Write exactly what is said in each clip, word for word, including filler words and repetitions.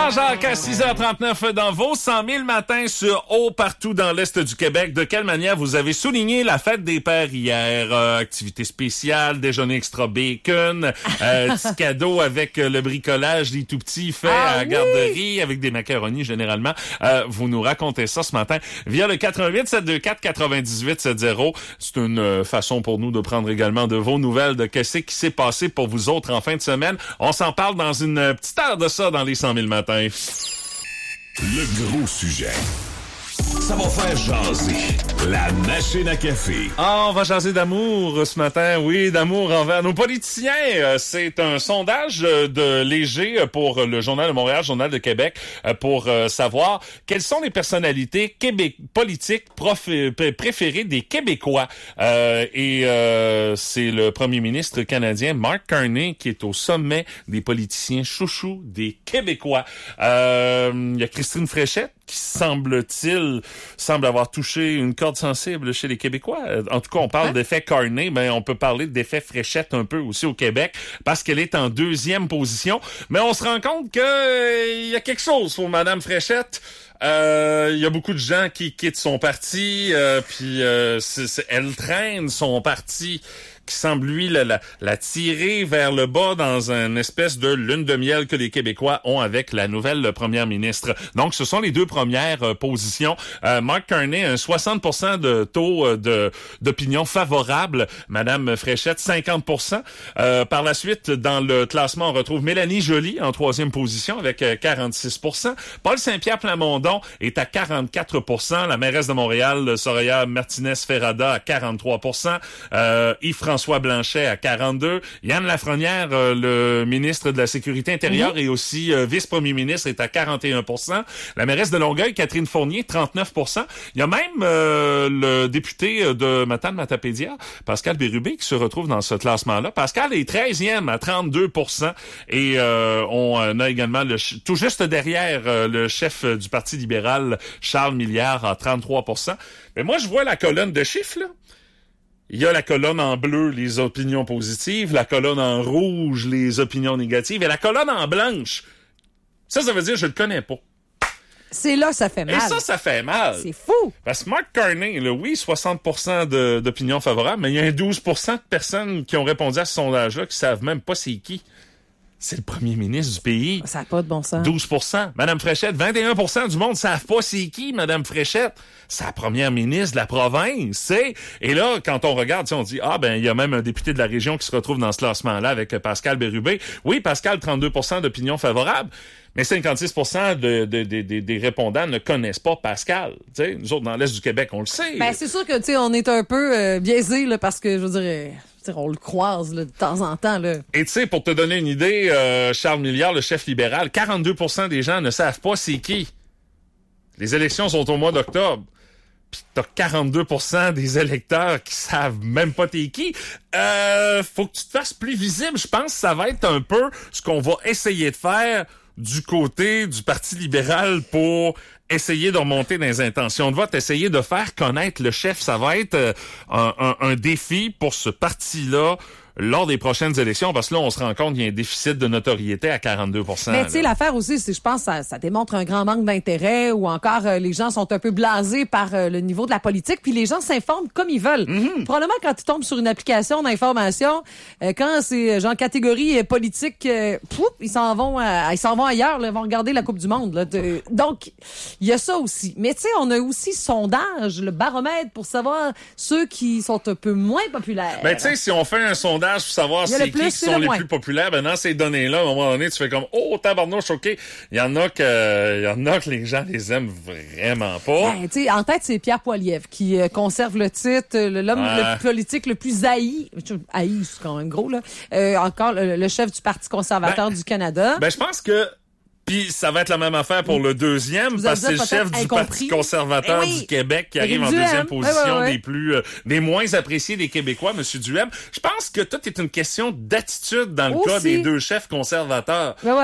Jean-Jacques à six heures trente-neuf dans vos cent mille matins sur Eau partout dans l'Est du Québec. De quelle manière vous avez souligné la fête des pères hier? Euh, activité spéciale, déjeuner extra bacon, euh, petit cadeau avec euh, le bricolage des tout-petits fait ah, à la oui! garderie avec des macaronis généralement. Euh, vous nous racontez ça ce matin via le quatre un huit sept deux quatre quatre-vingt-dix-huit soixante. C'est une euh, façon pour nous de prendre également de vos nouvelles de qu'est-ce qui s'est passé pour vous autres en fin de semaine. On s'en parle dans une euh, petite heure de ça dans les cent mille matins. Le gros sujet. Ça va faire jaser. La machine à café. Ah, on va jaser d'amour ce matin. Oui, d'amour envers nos politiciens. C'est un sondage de Léger pour le Journal de Montréal, Journal de Québec, pour savoir quelles sont les personnalités québé- politiques prof- préférées des Québécois. Euh, et euh, c'est le premier ministre canadien, Mark Carney, qui est au sommet des politiciens chouchous des Québécois. Euh, il y a Christine Fréchette, qui semble-t-il semble avoir touché une corde sensible chez les Québécois. En tout cas, on parle hein? d'effet Carney, mais on peut parler d'effet Fréchette un peu aussi au Québec, parce qu'elle est en deuxième position. Mais on se rend compte que euh, y a quelque chose pour Madame Fréchette. Il euh, y a beaucoup de gens qui quittent son parti, euh, puis euh, c'est, c'est, elle traîne son parti qui semble, lui, la, la, la tirer vers le bas dans une espèce de lune de miel que les Québécois ont avec la nouvelle première ministre. Donc, ce sont les deux premières euh, positions. Euh, Mark Carney, un soixante pour cent de taux euh, de d'opinion favorable. Madame Fréchette, cinquante pour cent. Euh, par la suite, dans le classement, on retrouve Mélanie Joly en troisième position avec euh, quarante-six pour cent. Paul Saint-Pierre Plamondon est à quarante-quatre pour cent. La mairesse de Montréal, Soraya Martinez-Ferrada, à quarante-trois pour cent. Euh, Yves François Blanchet à quarante-deux. Yann Lafrenière, euh, le ministre de la Sécurité intérieure mmh. et aussi euh, vice-premier ministre, est à quarante et un pour cent. La mairesse de Longueuil, Catherine Fournier, trente-neuf pour cent. Il y a même euh, le député de Matane-Matapédia, Pascal Bérubé, qui se retrouve dans ce classement-là. Pascal est treizième à trente-deux pour cent. Et euh, on a également le tout juste derrière euh, le chef du Parti libéral, Charles Milliard, à trente-trois pour cent. Mais moi, je vois la colonne de chiffres, là. Il y a la colonne en bleu, les opinions positives, la colonne en rouge, les opinions négatives, et la colonne en blanche. Ça, ça veut dire que je le connais pas. C'est là que ça fait mal. Et ça, ça fait mal. C'est fou. Parce que Mark Carney, là, oui, soixante pour cent de, d'opinions favorables, mais il y a un douze pour cent de personnes qui ont répondu à ce sondage-là qui savent même pas c'est qui. C'est le premier ministre du pays. Ça n'a pas de bon sens. douze pour cent. Madame Fréchette, vingt et un pour cent du monde ne savent pas c'est qui, Madame Fréchette. C'est la première ministre de la province, c'est. Et là, quand on regarde, on dit, ah, ben, il y a même un député de la région qui se retrouve dans ce classement-là avec Pascal Bérubé. Oui, Pascal, trente-deux pour cent d'opinion favorable. Mais cinquante-six pour cent de, de, de, de, des répondants ne connaissent pas Pascal. T'sais, nous autres, dans l'Est du Québec, on le sait. Ben, c'est sûr que, tu sais, on est un peu euh, biaisés, là, parce que, je veux dire, on le croise là, de temps en temps. Là. Et tu sais, pour te donner une idée, euh, Charles Milliard, le chef libéral, quarante-deux pour cent des gens ne savent pas c'est qui. Les élections sont au mois d'octobre. Puis t'as quarante-deux pour cent des électeurs qui savent même pas t'es qui. Euh, faut que tu te fasses plus visible. Je pense que ça va être un peu ce qu'on va essayer de faire du côté du Parti libéral pour essayer de remonter dans les intentions de vote, essayer de faire connaître le chef. Ça va être euh, un, un, un défi pour ce parti-là lors des prochaines élections, parce que là, on se rend compte qu'il y a un déficit de notoriété à quarante-deux pour cent. Mais tu sais, l'affaire aussi, c'est, je pense, ça, ça démontre un grand manque d'intérêt, ou encore euh, les gens sont un peu blasés par euh, le niveau de la politique, puis les gens s'informent comme ils veulent. Mm-hmm. Probablement quand tu tombes sur une application d'information, euh, quand c'est genre catégorie euh, politique, euh, pouf, ils s'en vont, euh, ils s'en vont ailleurs, là, ils vont regarder la Coupe du Monde. Là, de... Donc, il y a ça aussi. Mais tu sais, on a aussi sondage, le baromètre pour savoir ceux qui sont un peu moins populaires. Ben tu sais, si on fait un sondage pour savoir c'est qui qui sont les moins. plus populaires, ben dans ces données-là, à un moment donné, tu fais comme oh tabarnouche, ok, il y en a que, il y en a que les gens les aiment vraiment pas. Ben, tu sais, en tête c'est Pierre Poilievre qui euh, conserve le titre, l'homme ouais. le politique le plus haï, haï c'est quand même gros là. Euh, encore le, le chef du Parti conservateur ben, du Canada. Ben je pense que puis ça va être la même affaire pour le deuxième, parce que c'est le chef du Parti conservateur eh oui. du Québec qui arrive en Duhem. deuxième position ouais, ouais, ouais. des plus euh, des moins appréciés des Québécois, Monsieur Duhem. Je pense que tout est une question d'attitude dans le Aussi. cas des deux chefs conservateurs. Ouais, ouais.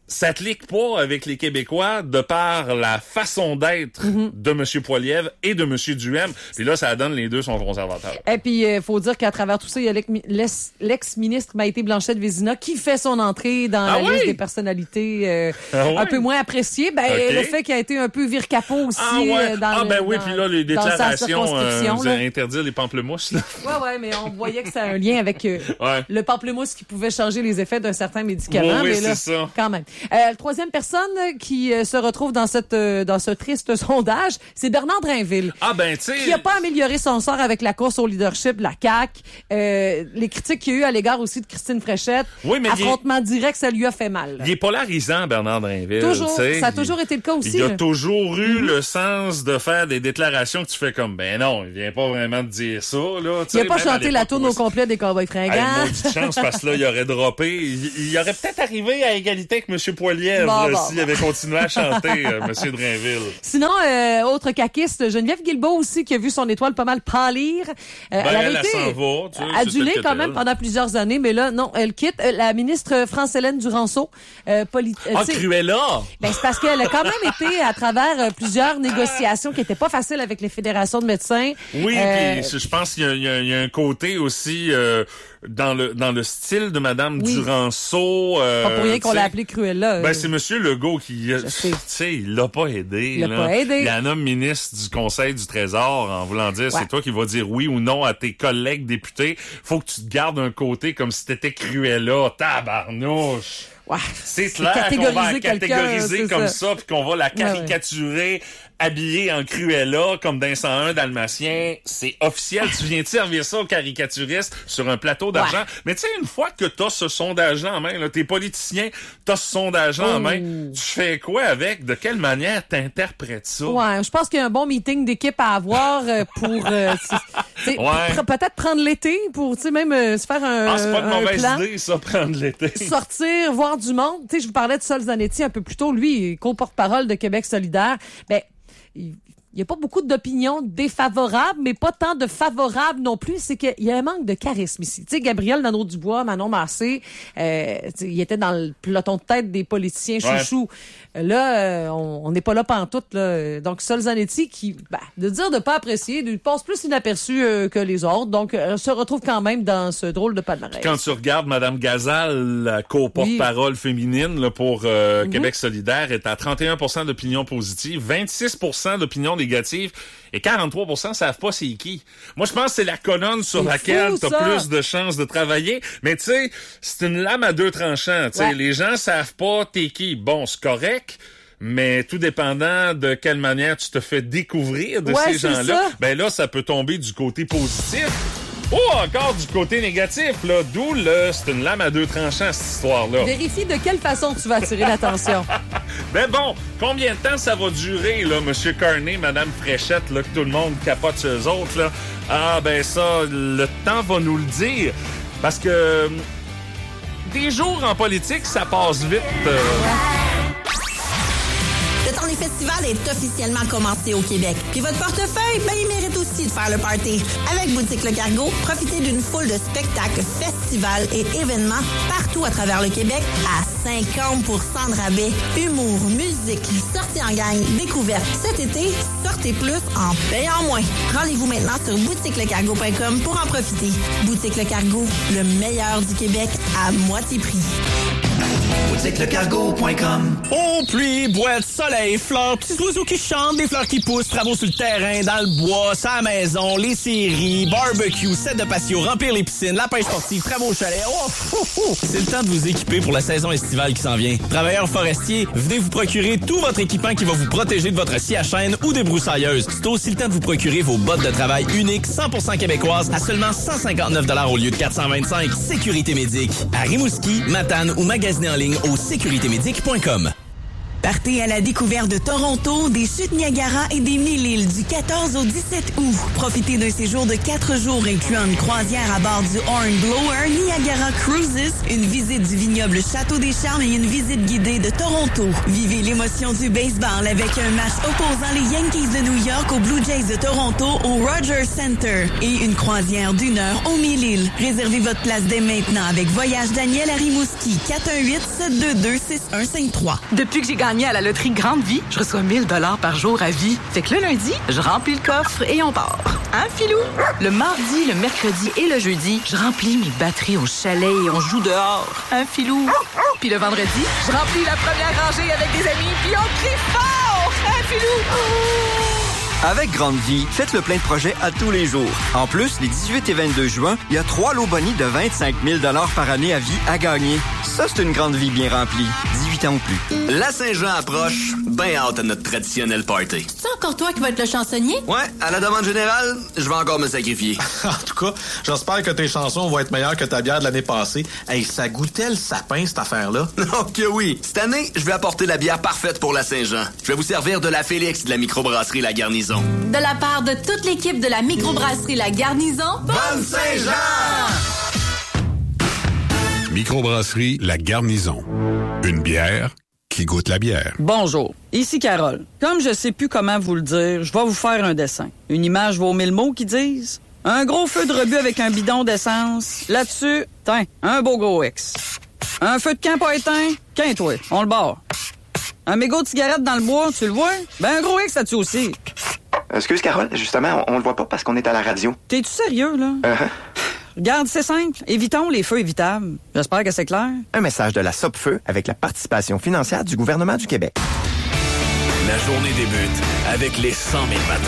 ça clique pas avec les Québécois de par la façon d'être mm-hmm. de M. Poilievre et de M. Duhem. Puis là, ça donne les deux sont conservateurs. Et puis, il euh, faut dire qu'à travers tout ça, il y a l'ex- l'ex-ministre Maïté Blanchette-Vézina qui fait son entrée dans ah la oui? liste des personnalités euh, ah oui? un peu moins appréciées. Ben, okay. Le fait qu'il a été un peu vire-capot aussi. Ah, ouais. euh, dans ah le, ben oui, dans, puis là, les déclarations, euh, vous là. allez interdire les pamplemousses. Là. Ouais, ouais, mais on voyait que ça a un lien avec euh, ouais. le pamplemousse qui pouvait changer les effets d'un certain médicament. Oui, oui mais là, c'est ça. Quand même. Euh, la troisième personne qui euh, se retrouve dans cette euh, dans ce triste sondage, c'est Bernard Drinville. Ah ben tu sais, qui a pas amélioré son sort avec la course au leadership de la C A Q. Euh, les critiques qu'il y a eu à l'égard aussi de Christine Fréchette, oui, mais affrontement est... direct, ça lui a fait mal. Il est polarisant, Bernard Drinville. Toujours, t'sais. ça a toujours été le cas aussi. Il a là. toujours eu mm-hmm. le sens de faire des déclarations que tu fais comme ben non, il vient pas vraiment de dire ça là. Il a pas chanté la tourne au complet des Cowboys fringants. Hey, maudite chance parce que là il aurait droppé. Il, il aurait peut-être arrivé à égalité avec M. Poilievre bon, bon, s'il bon. avait continué à chanter, euh, M. Drinville. Sinon, euh, autre caquiste, Geneviève Guilbeault aussi, qui a vu son étoile pas mal pâlir. Euh, ben, elle avait elle, été elle s'en va, tu sais, adulée quand même pendant plusieurs années, mais là, non, elle quitte. Euh, la ministre France-Hélène Duranceau. Euh, poli- euh, ah, Cruella! Ben, c'est parce qu'elle a quand même été à travers euh, plusieurs négociations qui étaient pas faciles avec les fédérations de médecins. Oui, euh, puis je pense qu'il y a, il y a, il y a un côté aussi... Euh, dans le dans le style de Madame oui. Duranceau. Euh, pas pour rien qu'on l'a appelé Cruella. Ben, c'est Monsieur Legault qui, tu sais, il l'a pas aidé. Il l'a là. pas aidé. Il y a un homme ministre du Conseil du Trésor en voulant dire, ouais. c'est toi qui vas dire oui ou non à tes collègues députés. Faut que tu te gardes un côté comme si t'étais Cruella. Tabarnouche! Ouais, c'est clair qu'on va la catégoriser comme ça, ça puis qu'on va la caricaturer, ouais, ouais. habillée en Cruella, comme dans cent un Dalmatien. C'est officiel. Tu viens de servir ça aux caricaturistes sur un plateau d'argent. Ouais. Mais tu sais, une fois que t'as ce sondage-là en main, là, t'es politicien, t'as ce sondage-là oh. en main, tu fais quoi avec? De quelle manière t'interprètes ça? Ouais, je pense qu'il y a un bon meeting d'équipe à avoir pour euh, ouais. pr- peut-être prendre l'été pour, tu sais, même euh, se faire un Ah, c'est pas une mauvaise plan. idée, ça, prendre l'été. Sortir, voir du monde. Tu sais, je vous parlais de Sol Zanetti un peu plus tôt. Lui, co-porte-parole de Québec solidaire. Ben, il n'y a pas beaucoup d'opinions défavorables, mais pas tant de favorables non plus. C'est qu'il y a un manque de charisme ici. Tu sais, Gabriel Nadeau-Dubois, Manon Massé, euh, il était dans le peloton de tête des politiciens ouais. chouchous. Là, euh, on n'est pas là pantoute. Là. Donc, Sol Zanetti, qui, ben, de dire de pas apprécier, lui passe plus inaperçu euh, que les autres. Donc, euh, se retrouve quand même dans ce drôle de palmarès. Quand tu regardes Mme Gazal, la co-porte-parole oui. féminine là, pour euh, mm-hmm. Québec solidaire, est à trente et un pour cent d'opinion positive, vingt-six pour cent d'opinion négative et quarante-trois pour cent savent pas c'est qui. Moi, je pense que c'est la colonne sur c'est laquelle tu as plus de chances de travailler. Mais tu sais, c'est une lame à deux tranchants. Ouais. Les gens savent pas t'es qui. Bon, c'est correct. Mais tout dépendant de quelle manière tu te fais découvrir de ouais, ces gens-là, ça. ben là, ça peut tomber du côté positif. Oh, encore du côté négatif, là. D'où le, c'est une lame à deux tranchants, cette histoire-là. Vérifie de quelle façon tu vas attirer l'attention. Ben bon, combien de temps ça va durer, là, M. Carney, Mme Fréchette, là, que tout le monde capote sur eux autres, là? Ah, ben ça, le temps va nous le dire. Parce que des jours en politique, ça passe vite. Euh... Le temps des festivals est officiellement commencé au Québec. Puis votre portefeuille, ben, il mérite aussi de faire le party. Avec Boutique Le Cargo, profitez d'une foule de spectacles, festivals et événements partout à travers le Québec à cinquante pour cent de rabais. Humour, musique, sorties en gang, découvertes. Cet été, sortez plus en payant moins. Rendez-vous maintenant sur boutique le cargo point com pour en profiter. Boutique Le Cargo, le meilleur du Québec à moitié prix. boutique le cargo point com. Oh, pluie, boîte, soleil, fleurs, petits oiseaux qui chantent, des fleurs qui poussent, travaux sur le terrain, dans le bois, sa maison, les séries, barbecue, set de patio, remplir les piscines, la pêche sportive, travaux au chalet. Oh, oh, oh. C'est le temps de vous équiper pour la saison estivale qui s'en vient. Travailleurs forestiers, venez vous procurer tout votre équipement qui va vous protéger de votre scie à chaîne ou des broussailleuses. C'est aussi le temps de vous procurer vos bottes de travail uniques cent pour cent québécoises à seulement cent cinquante-neuf dollars au lieu de quatre cent vingt-cinq. Sécurité Médic. À Rimouski, Matane ou magasinez en ligne au sécurité médic point com. Partez à la découverte de Toronto, des chutes Niagara et des Mille-Îles du quatorze au dix-sept août. Profitez d'un séjour de quatre jours incluant une croisière à bord du Horn Blower Niagara Cruises, une visite du vignoble Château des Charmes et une visite guidée de Toronto. Vivez l'émotion du baseball avec un match opposant les Yankees de New York aux Blue Jays de Toronto au Rogers Center et une croisière d'une heure aux Mille-Îles. Réservez votre place dès maintenant avec Voyage Daniel à Rimouski, quatre un huit, sept deux deux, six un cinq trois. Depuis que j'ai gagné à la loterie Grande Vie, je reçois mille dollars par jour à vie. Fait que le lundi, je remplis le coffre et on part. Hein, Philou? Le mardi, le mercredi et le jeudi, je remplis mes batteries au chalet et on joue dehors. Hein, Philou? Puis le vendredi, je remplis la première rangée avec des amis puis on crie fort! Hein, Philou? Avec Grande Vie, faites le plein de projets à tous les jours. En plus, les dix-huit et vingt-deux juin, il y a trois lots bonus de vingt-cinq mille dollars par année à vie à gagner. Ça, c'est une grande vie bien remplie. dix-huit ans ou plus. La Saint-Jean approche. Ben hâte à notre traditionnel party. C'est encore toi qui vas être le chansonnier? Ouais, à la demande générale, je vais encore me sacrifier. En tout cas, j'espère que tes chansons vont être meilleures que ta bière de l'année passée. Hey, ça goûtait le sapin, cette affaire-là. Oh que oui! Cette année, je vais apporter la bière parfaite pour la Saint-Jean. Je vais vous servir de la Félix de la microbrasserie La Garnison. De la part de toute l'équipe de la microbrasserie La Garnison, bonne Saint-Jean! Microbrasserie La Garnison. Une bière qui goûte la bière. Bonjour, ici Carole. Comme je sais plus comment vous le dire, je vais vous faire un dessin. Une image vaut mille mots qui disent. Un gros feu de rebut avec un bidon d'essence. Là-dessus, tiens, un beau gros X. Un feu de camp pas éteint, qu'un-toi, on le barre. Un mégot de cigarette dans le bois, tu le vois? Ben un gros X là-dessus aussi. Excuse, Carole, justement, on, on le voit pas parce qu'on est à la radio. T'es-tu sérieux, là? Uh-huh. Regarde, c'est simple. Évitons les feux évitables. J'espère que c'est clair. Un message de la Sopfeu avec la participation financière du gouvernement du Québec. La journée débute avec les cent mille matins.